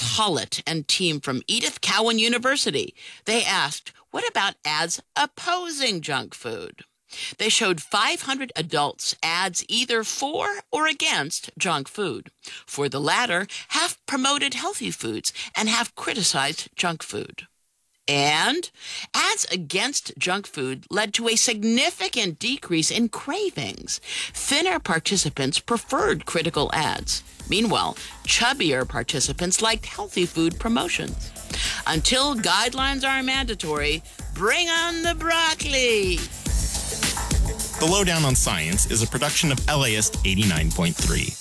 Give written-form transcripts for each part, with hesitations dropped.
Chris Hollett and team from Edith Cowan University. They asked, what about ads opposing junk food? They showed 500 adults ads either for or against junk food. For the latter, half promoted healthy foods and half criticized junk food. And ads against junk food led to a significant decrease in cravings. Thinner participants preferred critical ads. Meanwhile, chubbier participants liked healthy food promotions. Until guidelines are mandatory, bring on the broccoli! The Lowdown on Science is a production of LAist 89.3.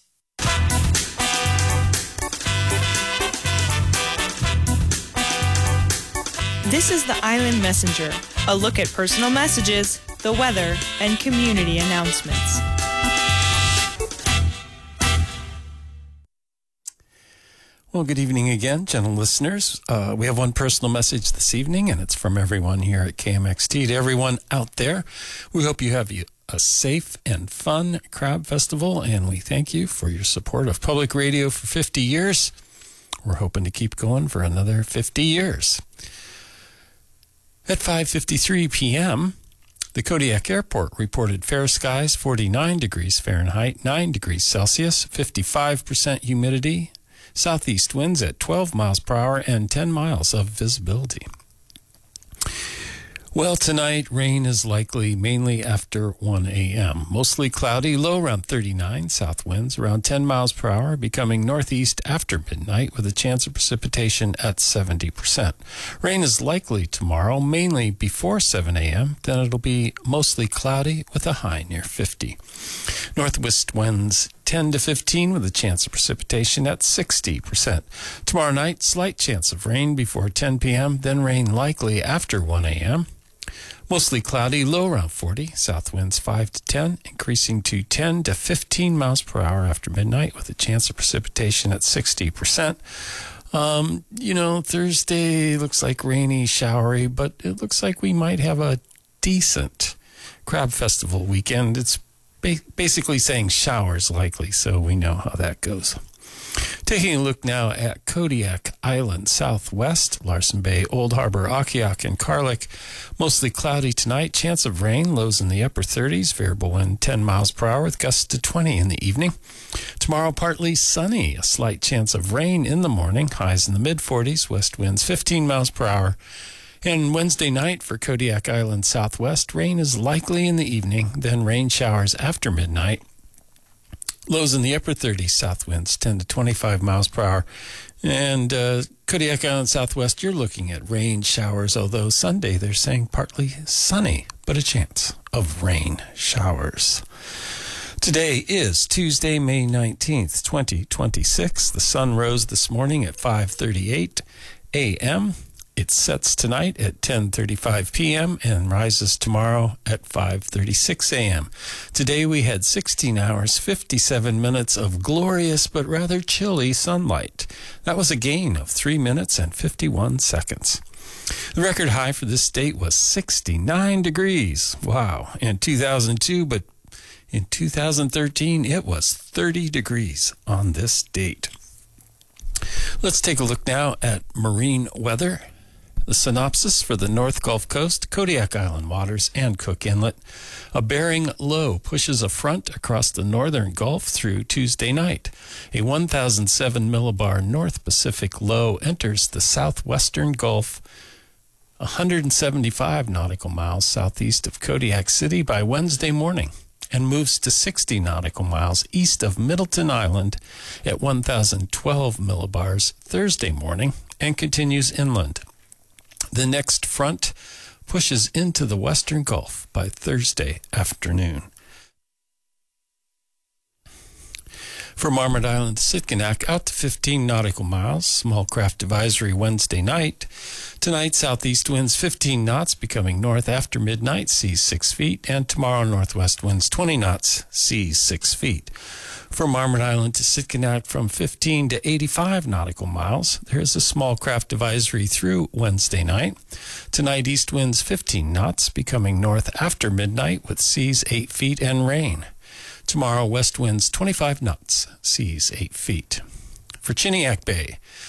This is the Island Messenger, a look at personal messages, the weather, and community announcements. Well, good evening again, gentle listeners. We have one personal message this evening, and it's from everyone here at KMXT. To everyone out there, we hope you have a safe and fun Crab Festival, and we thank you for your support of public radio for 50 years. We're hoping to keep going for another 50 years. At 5:53 p.m., the Kodiak Airport reported fair skies, 49 degrees Fahrenheit, 9 degrees Celsius, 55% humidity, southeast winds at 12 miles per hour, and 10 miles of visibility. Well, tonight, rain is likely mainly after 1 a.m. Mostly cloudy, low around 39, south winds around 10 miles per hour, becoming northeast after midnight with a chance of precipitation at 70%. Rain is likely tomorrow, mainly before 7 a.m. Then it'll be mostly cloudy with a high near 50. Northwest winds 10 to 15 with a chance of precipitation at 60%. Tomorrow night, slight chance of rain before 10 p.m., then rain likely after 1 a.m. Mostly cloudy, low around 40, south winds 5 to 10, increasing to 10 to 15 miles per hour after midnight with a chance of precipitation at 60%. Thursday looks like rainy, showery, but it looks like we might have a decent Crab Festival weekend. It's basically saying showers likely, so we know how that goes. Taking a look now at Kodiak Island Southwest, Larsen Bay, Old Harbor, Akiak, and Karlik. Mostly cloudy tonight. Chance of rain, lows in the upper 30s. Variable wind 10 miles per hour with gusts to 20 in the evening. Tomorrow, partly sunny. A slight chance of rain in the morning. Highs in the mid-40s. West winds 15 miles per hour. And Wednesday night for Kodiak Island Southwest, rain is likely in the evening, then rain showers after midnight. Lows in the upper 30s, south winds 10 to 25 miles per hour. And Kodiak Island Southwest, you're looking at rain showers, although Sunday they're saying partly sunny, but a chance of rain showers. Today is Tuesday, May 19th, 2026. The sun rose this morning at 5:38 a.m. It sets tonight at 10:35 p.m. and rises tomorrow at 5:36 a.m. Today we had 16 hours, 57 minutes of glorious but rather chilly sunlight. That was a gain of 3 minutes and 51 seconds. The record high for this date was 69 degrees. Wow. In 2002, but in 2013, it was 30 degrees on this date. Let's take a look now at marine weather. The synopsis for the North Gulf Coast, Kodiak Island waters, and Cook Inlet. A Bering low pushes a front across the northern Gulf through Tuesday night. A 1007 millibar North Pacific low enters the southwestern Gulf 175 nautical miles southeast of Kodiak City by Wednesday morning and moves to 60 nautical miles east of Middleton Island at 1012 millibars Thursday morning and continues inland. The next front pushes into the western Gulf by Thursday afternoon. From Marmot Island to Sitkinak, out to 15 nautical miles. Small craft advisory Wednesday night. Tonight, southeast winds 15 knots, becoming north after midnight, seas 6 feet. And tomorrow, northwest winds 20 knots, seas 6 feet. From Marmot Island to Sitkinak, from 15 to 85 nautical miles. There is a small craft advisory through Wednesday night. Tonight, east winds 15 knots, becoming north after midnight with seas 8 feet and rain. Tomorrow, west winds 25 knots, seas 8 feet. For Chiniak Bay,